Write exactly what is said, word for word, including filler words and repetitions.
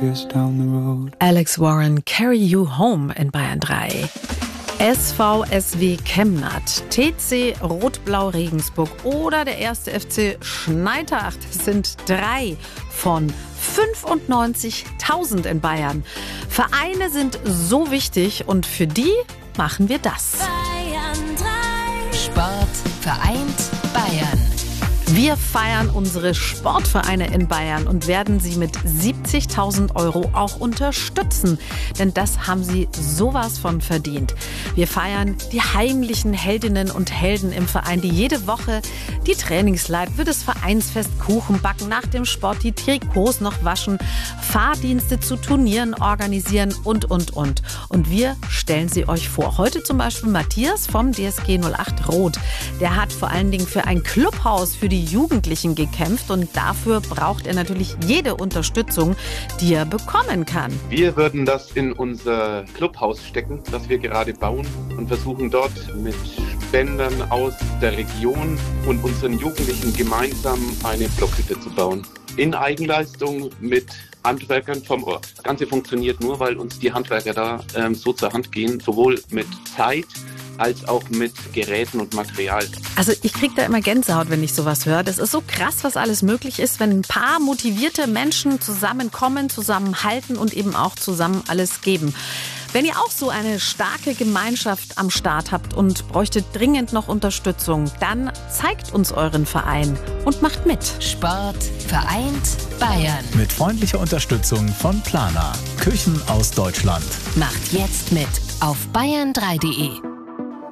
years down the road. Alex Warren, Carry You Home in Bayern drei. S V S W Chemnat, T C Rot-Blau Regensburg oder der erste F C Schneiterach sind drei von fünfundneunzigtausend in Bayern. Vereine sind so wichtig und für die machen wir das. Bayern drei. Sport vereint Bayern. Wir feiern unsere Sportvereine in Bayern und werden sie mit siebzigtausend Euro auch unterstützen. Denn das haben sie sowas von verdient. Wir feiern die heimlichen Heldinnen und Helden im Verein, die jede Woche die Trainings leiten, für das Vereinsfest Kuchen backen, nach dem Sport die Trikots noch waschen, Fahrdienste zu Turnieren organisieren und, und, und. Und wir stellen sie euch vor. Heute zum Beispiel Matthias vom D S G null acht Rot. Der hat vor allen Dingen für ein Clubhaus für die Jugendlichen gekämpft und dafür braucht er natürlich jede Unterstützung, die er bekommen kann. Wir würden das in unser Clubhaus stecken, das wir gerade bauen und versuchen dort mit Spendern aus der Region und unseren Jugendlichen gemeinsam eine Blockhütte zu bauen. In Eigenleistung mit Handwerkern vom Ort. Das Ganze funktioniert nur, weil uns die Handwerker da ähm, so zur Hand gehen, sowohl mit Zeit als auch mit Geräten und Material. Also ich kriege da immer Gänsehaut, wenn ich sowas höre. Das ist so krass, was alles möglich ist, wenn ein paar motivierte Menschen zusammenkommen, zusammenhalten und eben auch zusammen alles geben. Wenn ihr auch so eine starke Gemeinschaft am Start habt und bräuchtet dringend noch Unterstützung, dann zeigt uns euren Verein und macht mit. Sport vereint Bayern. Mit freundlicher Unterstützung von Plana. Küchen aus Deutschland. Macht jetzt mit auf bayern drei punkt de.